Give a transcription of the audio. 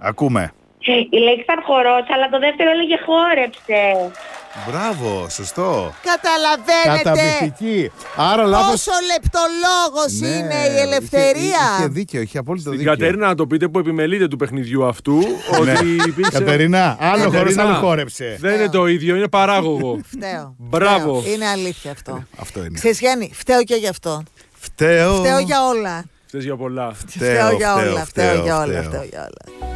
Ακούμε. Η λέξη ήταν χορός, αλλά το δεύτερο έλεγε χόρεψε. Μπράβο, σωστό. Καταλαβαίνετε Καταπληκτική. Άρα λάθος. πόσο λεπτολόγος Ναι, είναι η ελευθερία. Είχε δίκιο, είχε απόλυτο Στην δίκιο. Κατερίνα να το πείτε που επιμελείται του παιχνιδιού αυτού. Ναι. Ότι υπήρξε. Κατερίνα, άλλο χορός, Κατερίνα, άλλο χόρεψε. Δεν είναι το ίδιο, είναι παράγωγο. Φταίω. Μπράβο. Φταίω. Είναι αλήθεια αυτό. Αυτό είναι. Ξέρεις Γιάννη, φταίω και γι' αυτό. Φταίω. Φταίω για όλα. Φταίς για πολλά. Φταίω για όλα. φταίω, Φταίω για όλα. φταίω. Φταίω για όλα.